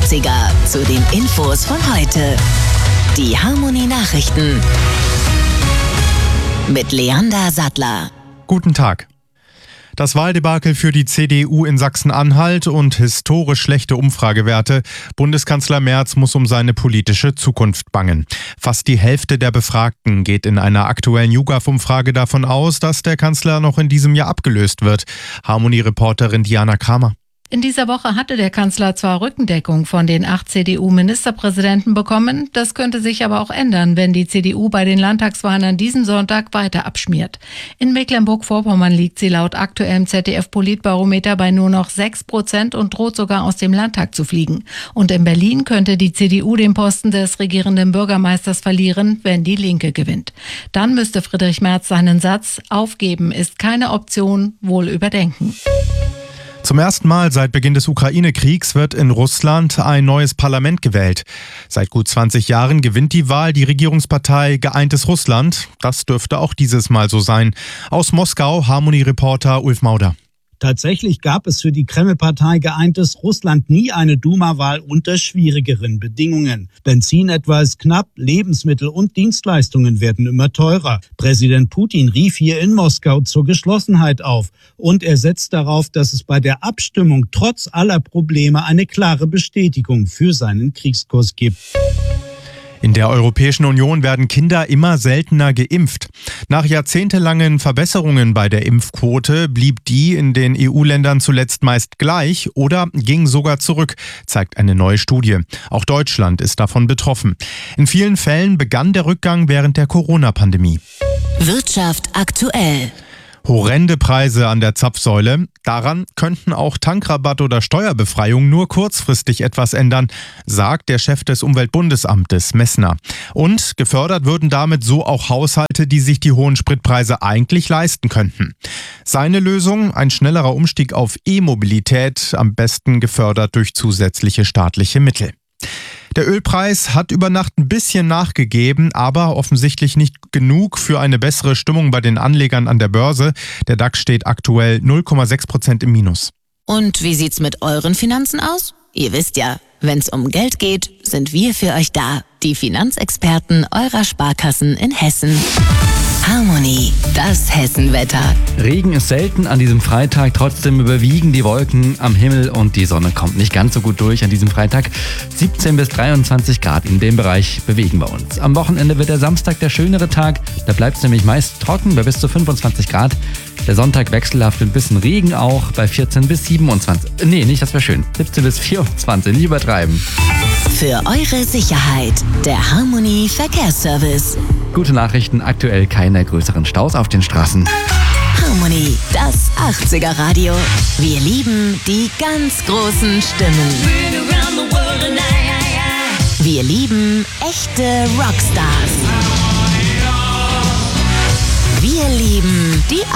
80er zu den Infos von heute. Die Harmonie Nachrichten mit Leander Sattler. Guten Tag. Das Wahldebakel für die CDU in Sachsen-Anhalt und historisch schlechte Umfragewerte. Bundeskanzler Merz muss um seine politische Zukunft bangen. Fast die Hälfte der Befragten geht in einer aktuellen YouGov-Umfrage davon aus, dass der Kanzler noch in diesem Jahr abgelöst wird. Harmonie-Reporterin Diana Kramer. In dieser Woche hatte der Kanzler zwar Rückendeckung von den 8 CDU-Ministerpräsidenten bekommen, das könnte sich aber auch ändern, wenn die CDU bei den Landtagswahlen an diesem Sonntag weiter abschmiert. In Mecklenburg-Vorpommern liegt sie laut aktuellem ZDF-Politbarometer bei nur noch 6% und droht sogar aus dem Landtag zu fliegen. Und in Berlin könnte die CDU den Posten des regierenden Bürgermeisters verlieren, wenn die Linke gewinnt. Dann müsste Friedrich Merz seinen Satz „Aufgeben ist keine Option" wohl überdenken. Zum ersten Mal seit Beginn des Ukraine-Kriegs wird in Russland ein neues Parlament gewählt. Seit gut 20 Jahren gewinnt die Wahl die Regierungspartei Geeintes Russland. Das dürfte auch dieses Mal so sein. Aus Moskau, Harmonie-Reporter Ulf Mauder. Tatsächlich gab es für die Kreml-Partei Geeintes Russland nie eine Duma-Wahl unter schwierigeren Bedingungen. Benzin etwa ist knapp, Lebensmittel und Dienstleistungen werden immer teurer. Präsident Putin rief hier in Moskau zur Geschlossenheit auf. Und er setzt darauf, dass es bei der Abstimmung trotz aller Probleme eine klare Bestätigung für seinen Kriegskurs gibt. In der Europäischen Union werden Kinder immer seltener geimpft. Nach jahrzehntelangen Verbesserungen bei der Impfquote blieb die in den EU-Ländern zuletzt meist gleich oder ging sogar zurück, zeigt eine neue Studie. Auch Deutschland ist davon betroffen. In vielen Fällen begann der Rückgang während der Corona-Pandemie. Wirtschaft aktuell. Horrende Preise an der Zapfsäule. Daran könnten auch Tankrabatt oder Steuerbefreiung nur kurzfristig etwas ändern, sagt der Chef des Umweltbundesamtes Messner. Und gefördert würden damit so auch Haushalte, die sich die hohen Spritpreise eigentlich leisten könnten. Seine Lösung: ein schnellerer Umstieg auf E-Mobilität, am besten gefördert durch zusätzliche staatliche Mittel. Der Ölpreis hat über Nacht ein bisschen nachgegeben, aber offensichtlich nicht genug für eine bessere Stimmung bei den Anlegern an der Börse. Der DAX steht aktuell 0,6% im Minus. Und wie sieht's mit euren Finanzen aus? Ihr wisst ja, wenn's um Geld geht, sind wir für euch da. Die Finanzexperten eurer Sparkassen in Hessen. Harmonie, das Hessenwetter. Regen ist selten an diesem Freitag, trotzdem überwiegen die Wolken am Himmel und die Sonne kommt nicht ganz so gut durch an diesem Freitag. 17 bis 23 Grad, in dem Bereich bewegen wir uns. Am Wochenende wird der Samstag der schönere Tag, da bleibt es nämlich meist trocken bei bis zu 25 Grad. Der Sonntag wechselhaft mit ein bisschen Regen auch bei 14 bis 27. Nee, nicht, das wäre schön. 17 bis 24, nicht übertreiben. Für eure Sicherheit, der Harmonie Verkehrsservice. Gute Nachrichten, aktuell keine größeren Staus auf den Straßen. Harmonie, das 80er Radio. Wir lieben die ganz großen Stimmen. Wir lieben echte Rockstars. Wir lieben die